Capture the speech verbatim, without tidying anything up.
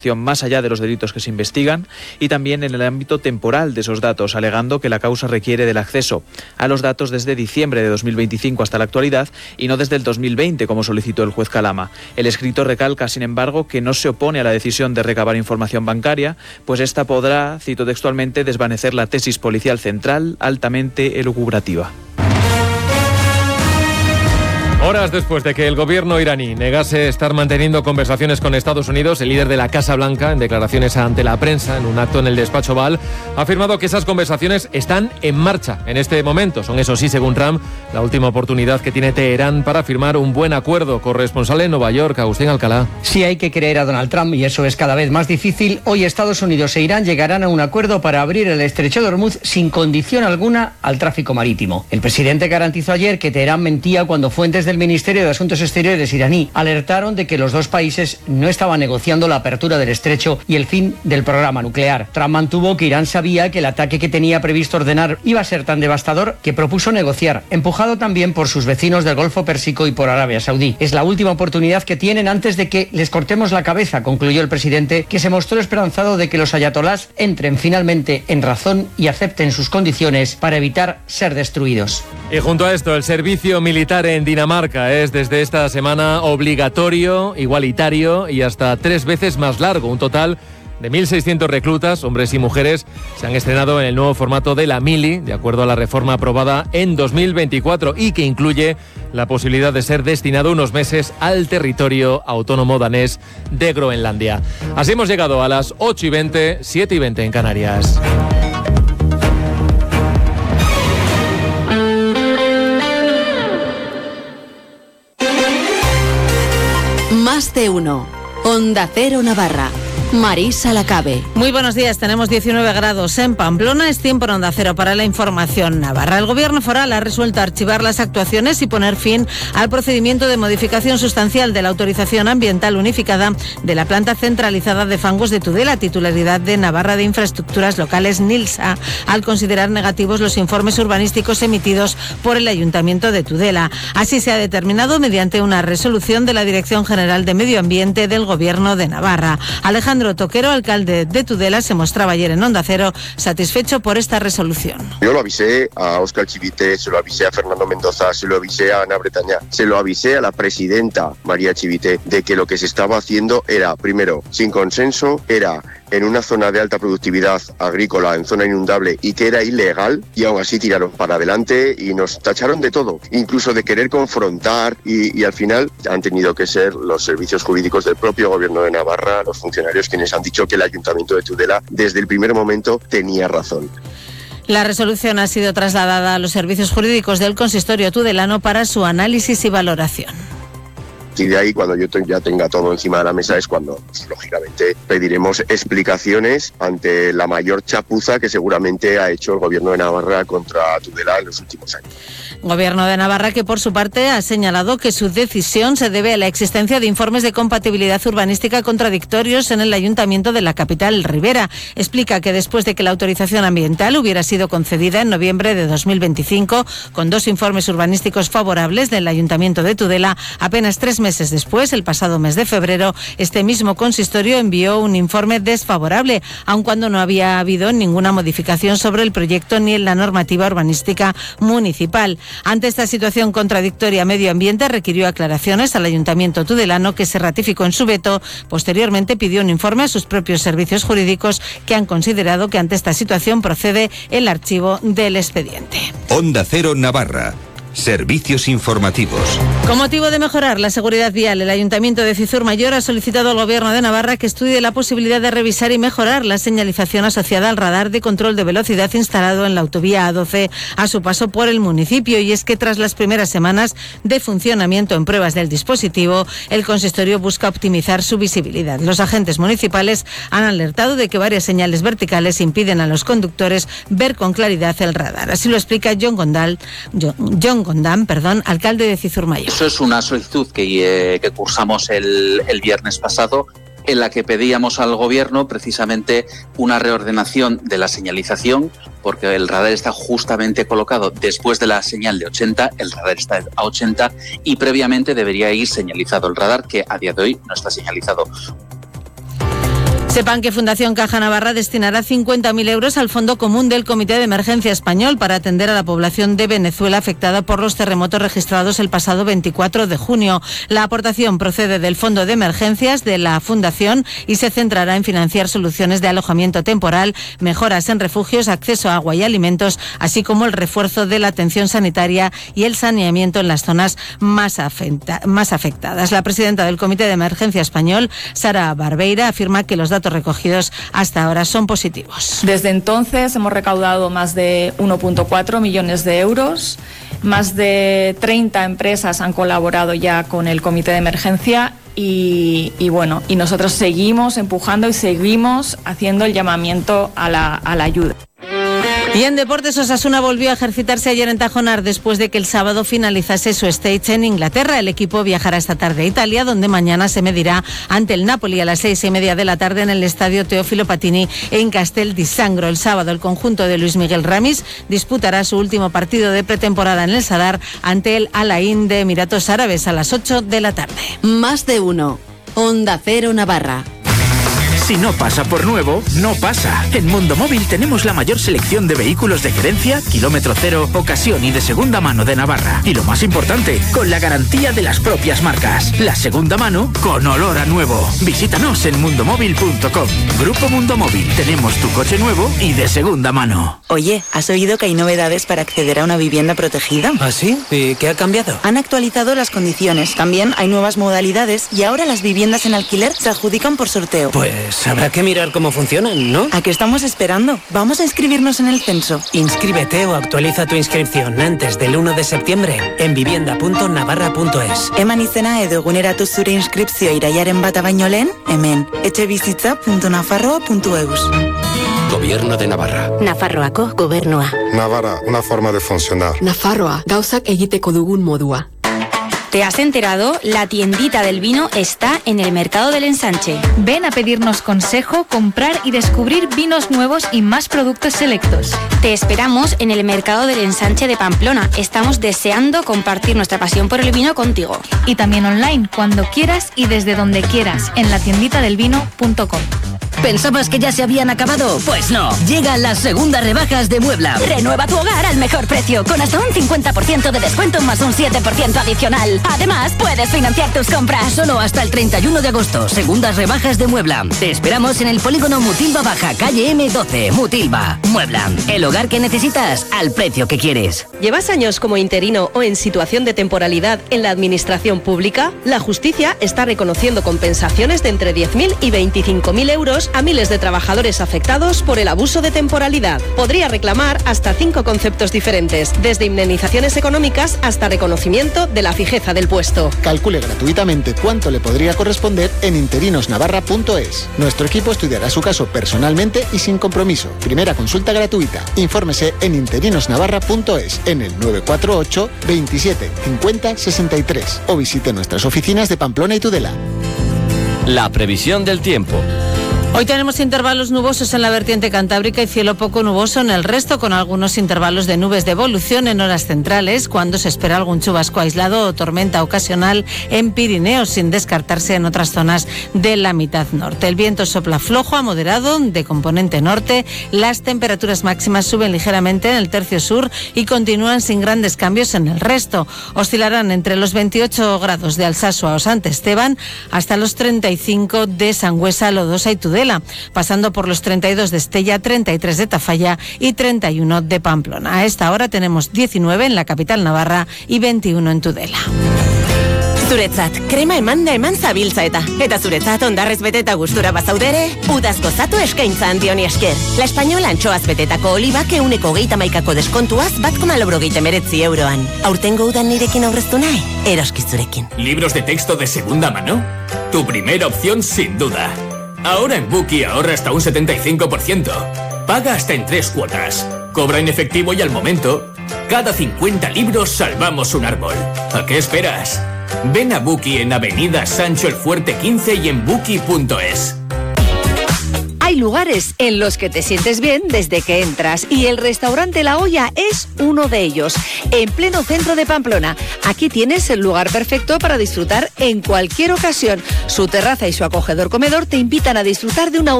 más allá de los delitos que se investigan, y también en el ámbito temporal de esos datos, alegando que la causa requiere del acceso a los datos desde diciembre de dos mil veinticinco hasta la actualidad y no desde el dos mil veinte, como solicitó el juez Calama. El escrito recalca, sin embargo, que no se opone a la decisión de recabar información bancaria, pues esta podrá, cito textualmente, desvanecer la tesis policial central altamente elucubrativa. Horas después de que el gobierno iraní negase estar manteniendo conversaciones con Estados Unidos, el líder de la Casa Blanca, en declaraciones ante la prensa en un acto en el despacho Oval, ha afirmado que esas conversaciones están en marcha en este momento. Son, eso sí, según Trump, la última oportunidad que tiene Teherán para firmar un buen acuerdo. Corresponsal en Nueva York, Agustín Alcalá. Sí, hay que creer a Donald Trump y eso es cada vez más difícil. Hoy Estados Unidos e Irán llegarán a un acuerdo para abrir el estrecho de Hormuz sin condición alguna al tráfico marítimo. El presidente garantizó ayer que Teherán mentía cuando fuentes del Ministerio de Asuntos Exteriores iraní alertaron de que los dos países no estaban negociando la apertura del estrecho y el fin del programa nuclear. Trump mantuvo que Irán sabía que el ataque que tenía previsto ordenar iba a ser tan devastador que propuso negociar, empujado también por sus vecinos del Golfo Pérsico y por Arabia Saudí. Es la última oportunidad que tienen antes de que les cortemos la cabeza, concluyó el presidente, que se mostró esperanzado de que los ayatolás entren finalmente en razón y acepten sus condiciones para evitar ser destruidos. Y junto a esto, el servicio militar en Dinamarca es desde esta semana obligatorio, igualitario y hasta tres veces más largo. Un total de mil seiscientos reclutas, hombres y mujeres, se han estrenado en el nuevo formato de la mili, de acuerdo a la reforma aprobada en dos mil veinticuatro y que incluye la posibilidad de ser destinado unos meses al territorio autónomo danés de Groenlandia. Así hemos llegado a las ocho y veinte, siete y veinte en Canarias. Más de uno. Onda Cero Navarra. Marisa Lacabe. Muy buenos días, tenemos diecinueve grados en Pamplona, es tiempo en Onda Cero para la información navarra. El gobierno foral ha resuelto archivar las actuaciones y poner fin al procedimiento de modificación sustancial de la autorización ambiental unificada de la planta centralizada de fangos de Tudela, titularidad de Navarra de Infraestructuras Locales NILSA, al considerar negativos los informes urbanísticos emitidos por el Ayuntamiento de Tudela. Así se ha determinado mediante una resolución de la Dirección General de Medio Ambiente del Gobierno de Navarra. Alejandro Toquero, alcalde de Tudela, se mostraba ayer en Onda Cero satisfecho por esta resolución. Yo lo avisé a Óscar Chivite, se lo avisé a Fernando Mendoza, se lo avisé a Ana Bretaña, se lo avisé a la presidenta María Chivite de que lo que se estaba haciendo era, primero, sin consenso, era en una zona de alta productividad agrícola, en zona inundable, y que era ilegal, y aún así tiraron para adelante y nos tacharon de todo, incluso de querer confrontar, y, y al final han tenido que ser los servicios jurídicos del propio gobierno de Navarra, los funcionarios, quienes han dicho que el Ayuntamiento de Tudela desde el primer momento tenía razón. La resolución ha sido trasladada a los servicios jurídicos del consistorio tudelano para su análisis y valoración. Y de ahí, cuando yo ya tenga todo encima de la mesa, es cuando, pues, lógicamente, pediremos explicaciones ante la mayor chapuza que seguramente ha hecho el gobierno de Navarra contra Tudela en los últimos años. Gobierno de Navarra que, por su parte, ha señalado que su decisión se debe a la existencia de informes de compatibilidad urbanística contradictorios en el Ayuntamiento de la capital, Ribera. Explica que después de que la autorización ambiental hubiera sido concedida en noviembre de dos mil veinticinco, con dos informes urbanísticos favorables del Ayuntamiento de Tudela, apenas tres meses después, el pasado mes de febrero, este mismo consistorio envió un informe desfavorable, aun cuando no había habido ninguna modificación sobre el proyecto ni en la normativa urbanística municipal. Ante esta situación contradictoria, Medio Ambiente requirió aclaraciones al Ayuntamiento tudelano, que se ratificó en su veto. Posteriormente pidió un informe a sus propios servicios jurídicos, que han considerado que ante esta situación procede el archivo del expediente. Onda Cero Navarra. Servicios informativos. Con motivo de mejorar la seguridad vial, el Ayuntamiento de Cizur-Mayor ha solicitado al Gobierno de Navarra que estudie la posibilidad de revisar y mejorar la señalización asociada al radar de control de velocidad instalado en la autovía A doce a su paso por el municipio. Y es que tras las primeras semanas de funcionamiento en pruebas del dispositivo, el consistorio busca optimizar su visibilidad. Los agentes municipales han alertado de que varias señales verticales impiden a los conductores ver con claridad el radar. Así lo explica John Gondal, John, John Gondam, perdón, alcalde de Cizur-Mayor. Eso es una solicitud que, eh, que cursamos el, el viernes pasado, en la que pedíamos al Gobierno precisamente una reordenación de la señalización, porque el radar está justamente colocado después de la señal de ochenta, el radar está a ochenta y previamente debería ir señalizado el radar, que a día de hoy no está señalizado. Sepan que Fundación Caja Navarra destinará cincuenta mil euros al Fondo Común del Comité de Emergencia Español para atender a la población de Venezuela afectada por los terremotos registrados el pasado veinticuatro de junio. La aportación procede del Fondo de Emergencias de la Fundación y se centrará en financiar soluciones de alojamiento temporal, mejoras en refugios, acceso a agua y alimentos, así como el refuerzo de la atención sanitaria y el saneamiento en las zonas más, afecta- más afectadas. La presidenta del Comité de Emergencia Español, Sara Barbeira, afirma que los datos recogidos hasta ahora son positivos. Desde entonces hemos recaudado más de uno punto cuatro millones de euros. Más de treinta empresas han colaborado ya con el Comité de Emergencia y, y bueno, y nosotros seguimos empujando y seguimos haciendo el llamamiento a la, a la ayuda. Y en deportes, Osasuna volvió a ejercitarse ayer en Tajonar después de que el sábado finalizase su stage en Inglaterra. El equipo viajará esta tarde a Italia, donde mañana se medirá ante el Napoli a las seis y media de la tarde en el estadio Teófilo Patini en Castel di Sangro. El sábado el conjunto de Luis Miguel Ramis disputará su último partido de pretemporada en el Sadar ante el Al Ain de Emiratos Árabes a las ocho de la tarde. Más de uno. Onda Cero Navarra. Si no pasa por nuevo, no pasa. En Mundo Móvil tenemos la mayor selección de vehículos de gerencia, kilómetro cero, ocasión y de segunda mano de Navarra. Y lo más importante, con la garantía de las propias marcas. La segunda mano con olor a nuevo. Visítanos en mundomóvil punto com. Grupo Mundo Móvil. Tenemos tu coche nuevo y de segunda mano. Oye, ¿has oído que hay novedades para acceder a una vivienda protegida? ¿Ah, sí? ¿Y qué ha cambiado? Han actualizado las condiciones. También hay nuevas modalidades y ahora las viviendas en alquiler se adjudican por sorteo. Pues habrá que mirar cómo funcionan, ¿no? ¿A qué estamos esperando? Vamos a inscribirnos en el censo. Inscríbete o actualiza tu inscripción antes del uno de septiembre en vivienda punto navarra punto es. Eman izena edo eguneratu zure inskripzioa iraiaren bata baino lehen, hemen, etxebizitza punto nafarroa punto eus. Gobierno de Navarra. Nafarroako gobernua. Navarra, una forma de funcionar. Nafarroa, gauzak egiteko dugun modua. ¿Te has enterado? La tiendita del vino está en el Mercado del Ensanche. Ven a pedirnos consejo, comprar y descubrir vinos nuevos y más productos selectos. Te esperamos en el Mercado del Ensanche de Pamplona. Estamos deseando compartir nuestra pasión por el vino contigo. Y también online, cuando quieras y desde donde quieras, en la tiendita del vino punto com. ¿Pensabas que ya se habían acabado? Pues no. Llegan las segundas rebajas de Muebla. Renueva tu hogar al mejor precio, con hasta un cincuenta por ciento de descuento más un siete por ciento adicional. Además, puedes financiar tus compras. Solo hasta el treinta y uno de agosto. Segundas rebajas de Muebla. Te esperamos en el polígono Mutilva Baja, calle eme doce. Mutilva. Muebla. El hogar que necesitas al precio que quieres. ¿Llevas años como interino o en situación de temporalidad en la administración pública? La justicia está reconociendo compensaciones de entre diez mil y veinticinco mil euros a miles de trabajadores afectados por el abuso de temporalidad. Podría reclamar hasta cinco conceptos diferentes, desde indemnizaciones económicas hasta reconocimiento de la fijeza del puesto. Calcule gratuitamente cuánto le podría corresponder en interinos navarra punto es. Nuestro equipo estudiará su caso personalmente y sin compromiso. Primera consulta gratuita. Infórmese en interinos navarra punto es, en el nueve cuatro ocho, veintisiete, cincuenta, sesenta y tres o visite nuestras oficinas de Pamplona y Tudela. La previsión del tiempo. Hoy tenemos intervalos nubosos en la vertiente cantábrica y cielo poco nuboso en el resto, con algunos intervalos de nubes de evolución en horas centrales, cuando se espera algún chubasco aislado o tormenta ocasional en Pirineos, sin descartarse en otras zonas de la mitad norte. El viento sopla flojo a moderado de componente norte, las temperaturas máximas suben ligeramente en el tercio sur y continúan sin grandes cambios en el resto. Oscilarán entre los veintiocho grados de Alsasua o Sant Esteban hasta los treinta y cinco de Sangüesa, Lodosa y Tudela, pasando por los treinta y dos de Estella, treinta y tres de Tafalla y treinta y uno de Pamplona. A esta hora tenemos diecinueve en la capital navarra y veintiuno en Tudela. Zuretzat, krema emanda eman zabiltza eta. Eta zuretzat ondarrez beteta gustura bazaudere, udaz gozatu eskaintza handioni esker. La Española antxoaz betetako olibak euneko geita maikako deskontuaz bat koma laurogeita meretzi euroan. Aurtengo udan nirekin aurreztu nahi, eroskizurekin. ¿Libros de texto de segunda mano? Tu primera opción sin duda. Ahora en Bookie ahorra hasta un setenta y cinco por ciento. Paga hasta en tres cuotas. Cobra en efectivo y al momento. Cada cincuenta libros salvamos un árbol. ¿A qué esperas? Ven a Bookie en Avenida Sancho el Fuerte quince y en bookie punto es. Hay lugares en los que te sientes bien desde que entras y el restaurante La Olla es uno de ellos, en pleno centro de Pamplona. Aquí tienes el lugar perfecto para disfrutar en cualquier ocasión. Su terraza y su acogedor comedor te invitan a disfrutar de una